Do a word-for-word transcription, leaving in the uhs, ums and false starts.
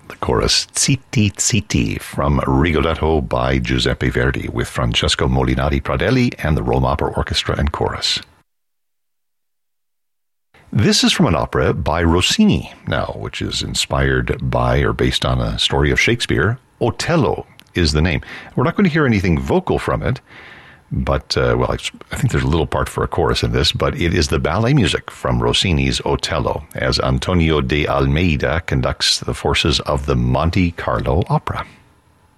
The chorus Zitti Zitti from Rigoletto by Giuseppe Verdi with Francesco Molinari Pradelli and the Rome Opera Orchestra and Chorus. This is from an opera by Rossini, now, which is inspired by or based on a story of Shakespeare. Otello is the name. We're not going to hear anything vocal from it, but, uh, well, I think there's a little part for a chorus in this, but it is the ballet music from Rossini's Otello, as Antonio de Almeida conducts the forces of the Monte Carlo Opera.